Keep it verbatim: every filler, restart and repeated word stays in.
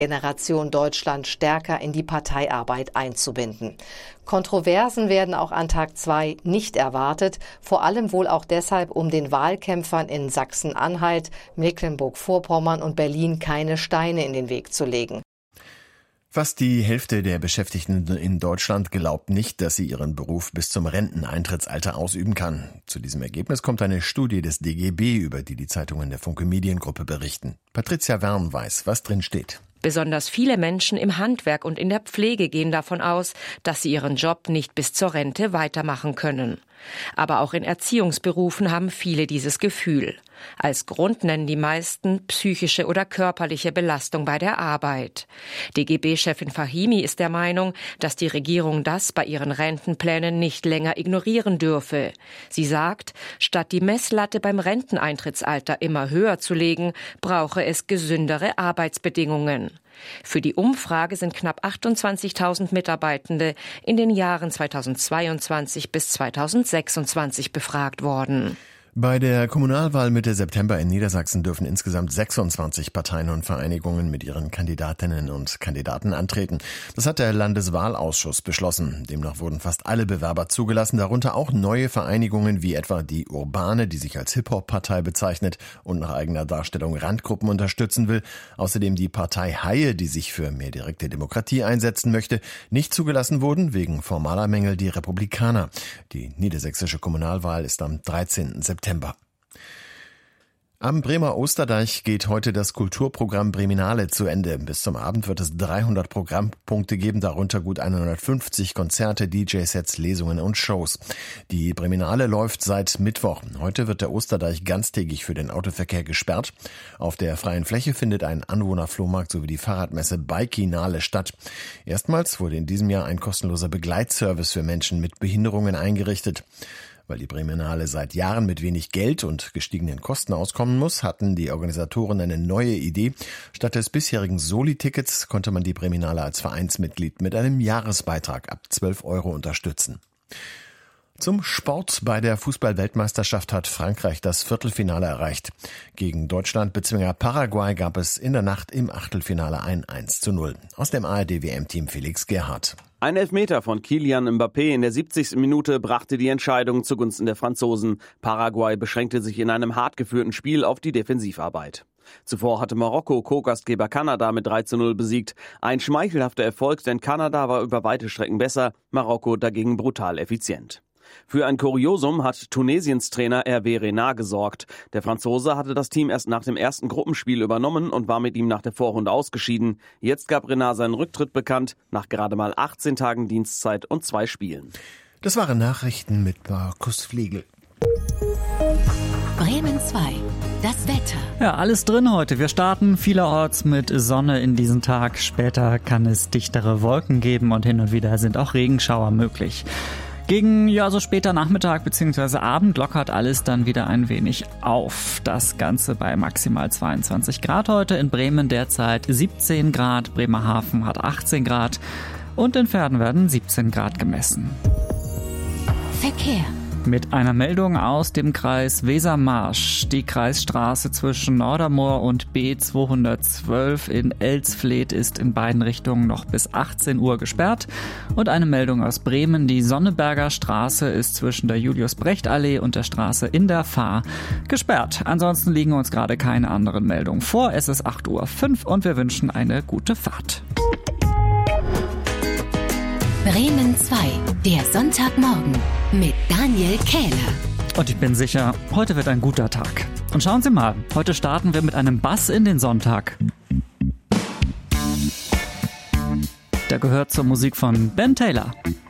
Generation Deutschland stärker in die Parteiarbeit einzubinden. Kontroversen werden auch an Tag zwei nicht erwartet, vor allem wohl auch deshalb, um den Wahlkämpfern in Sachsen-Anhalt, Mecklenburg-Vorpommern und Berlin keine Steine in den Weg zu legen. Fast die Hälfte der Beschäftigten in Deutschland glaubt nicht, dass sie ihren Beruf bis zum Renteneintrittsalter ausüben kann. Zu diesem Ergebnis kommt eine Studie des D G B, über die die Zeitungen der Funke Mediengruppe berichten. Patricia Wern weiß, was drin steht. Besonders viele Menschen im Handwerk und in der Pflege gehen davon aus, dass sie ihren Job nicht bis zur Rente weitermachen können. Aber auch in Erziehungsberufen haben viele dieses Gefühl. Als Grund nennen die meisten psychische oder körperliche Belastung bei der Arbeit. D G B-Chefin Fahimi ist der Meinung, dass die Regierung das bei ihren Rentenplänen nicht länger ignorieren dürfe. Sie sagt, statt die Messlatte beim Renteneintrittsalter immer höher zu legen, brauche es gesündere Arbeitsbedingungen. Für die Umfrage sind knapp achtundzwanzigtausend Mitarbeitende in den Jahren zweitausendzweiundzwanzig bis zweitausendsechsundzwanzig befragt worden. Bei der Kommunalwahl Mitte September in Niedersachsen dürfen insgesamt sechsundzwanzig Parteien und Vereinigungen mit ihren Kandidatinnen und Kandidaten antreten. Das hat der Landeswahlausschuss beschlossen. Demnach wurden fast alle Bewerber zugelassen, darunter auch neue Vereinigungen wie etwa die Urbane, die sich als Hip-Hop-Partei bezeichnet und nach eigener Darstellung Randgruppen unterstützen will. Außerdem die Partei Haie, die sich für mehr direkte Demokratie einsetzen möchte. Nicht zugelassen wurden wegen formaler Mängel die Republikaner. Die niedersächsische Kommunalwahl ist am dreizehnten September. September. Am Bremer Osterdeich geht heute das Kulturprogramm Breminale zu Ende. Bis zum Abend wird es dreihundert Programmpunkte geben, darunter gut hundertfünfzig Konzerte, D J-Sets, Lesungen und Shows. Die Breminale läuft seit Mittwoch. Heute wird der Osterdeich ganztägig für den Autoverkehr gesperrt. Auf der freien Fläche findet ein Anwohnerflohmarkt sowie die Fahrradmesse Bikinale statt. Erstmals wurde in diesem Jahr ein kostenloser Begleitservice für Menschen mit Behinderungen eingerichtet. Weil die Breminale seit Jahren mit wenig Geld und gestiegenen Kosten auskommen muss, hatten die Organisatoren eine neue Idee. Statt des bisherigen Soli-Tickets konnte man die Breminale als Vereinsmitglied mit einem Jahresbeitrag ab zwölf Euro unterstützen. Zum Sport. Bei der Fußball-Weltmeisterschaft hat Frankreich das Viertelfinale erreicht. Gegen Deutschland bzw. Paraguay gab es in der Nacht im Achtelfinale ein eins zu null. Aus dem A R D-W M-Team Felix Gerhardt. Ein Elfmeter von Kylian Mbappé in der siebzigsten Minute brachte die Entscheidung zugunsten der Franzosen. Paraguay beschränkte sich in einem hart geführten Spiel auf die Defensivarbeit. Zuvor hatte Marokko Co-Gastgeber Kanada mit drei zu null besiegt. Ein schmeichelhafter Erfolg, denn Kanada war über weite Strecken besser, Marokko dagegen brutal effizient. Für ein Kuriosum hat Tunesiens Trainer Hervé Renard gesorgt. Der Franzose hatte das Team erst nach dem ersten Gruppenspiel übernommen und war mit ihm nach der Vorrunde ausgeschieden. Jetzt gab Renard seinen Rücktritt bekannt, nach gerade mal achtzehn Tagen Dienstzeit und zwei Spielen. Das waren Nachrichten mit Markus Flegel. Bremen zwei. Das Wetter. Ja, alles drin heute. Wir starten vielerorts mit Sonne in diesen Tag. Später kann es dichtere Wolken geben und hin und wieder sind auch Regenschauer möglich. Gegen ja so später Nachmittag bzw. Abend lockert alles dann wieder ein wenig auf. Das Ganze bei maximal zweiundzwanzig Grad heute. In Bremen derzeit siebzehn Grad, Bremerhaven hat achtzehn Grad und in Verden werden siebzehn Grad gemessen. Verkehr. Mit einer Meldung aus dem Kreis Wesermarsch. Die Kreisstraße zwischen Nordermoor und B zweihundertzwölf in Elsfleth ist in beiden Richtungen noch bis achtzehn Uhr gesperrt. Und eine Meldung aus Bremen. Die Sonneberger Straße ist zwischen der Julius-Brecht-Allee und der Straße in der Fahr gesperrt. Ansonsten liegen uns gerade keine anderen Meldungen vor. Es ist acht Uhr fünf und wir wünschen eine gute Fahrt. Bremen zwei, der Sonntagmorgen mit Daniel Kähler. Und ich bin sicher, heute wird ein guter Tag. Und schauen Sie mal, heute starten wir mit einem Bass in den Sonntag. Der gehört zur Musik von Ben Taylor.